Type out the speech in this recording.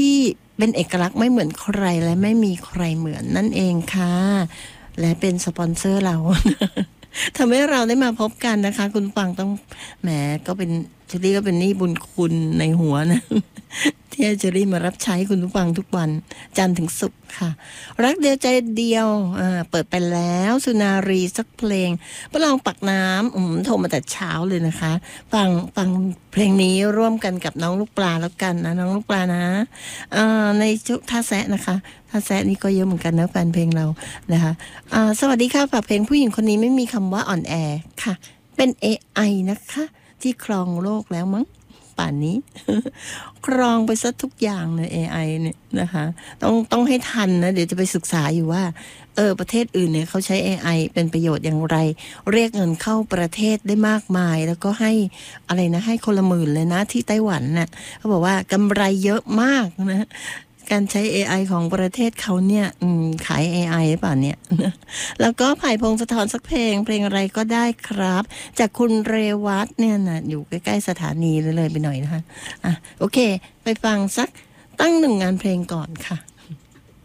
ที่เป็นเอกลักษณ์ไม่เหมือนใครและไม่มีใครเหมือนนั่นเองค่ะและเป็นสปอนเซอร์เรา ทำให้เราได้มาพบกันนะคะคุณฟังต้องแหมก็เป็นเจอรี่ก็เป็นหนี้บุญคุณในหัวนะ ที่เจอรี่มารับใช้คุณผู้ฟังทุกวันจันทร์ถึงศุกร์ค่ะรักเดียวใจเดียวเปิดไปแล้วสุนารีสักเพลงประลองปักน้ำโทรมาแต่เช้าเลยนะคะฟังเพลงนี้ร่วมกันกับน้องลูกปลาแล้วกันนะน้องลูกปลานะในชุดท่าแซะนะคะท่าแซะนี่ก็เยอะเหมือนกันนะแฟนเพลงเรานะคะสวัสดีค่ะฝากเพลงผู้หญิงคนนี้ไม่มีคำว่าอ่อนแอค่ะเป็น AI นะคะที่ครองโลกแล้วมั้งป่านนี้ ครองไปซะทุกอย่างเลย AI เนี่ยนะคะต้องให้ทันนะเดี๋ยวจะไปศึกษาอยู่ว่าประเทศอื่นเนี่ยเขาใช้ AI เป็นประโยชน์อย่างไรเรียกเงินเข้าประเทศได้มากมายแล้วก็ให้อะไรนะให้คนละหมื่นเลยนะที่ไต้หวันน่ะเขาบอกว่ากำไรเยอะมากนะการใช้ AI ของประเทศเขาเนี่ยขาย AI หรือเปล่าเนี่ย แล้วก็ไผ่พงศธรสักเพลงอะไรก็ได้ครับจากคุณเรวัตเนี่ยนะอยู่ใกล้ๆสถานีเลยไปหน่อยนะคะโอเคไปฟังสักตั้ง1 งานเพลงก่อนค่ะ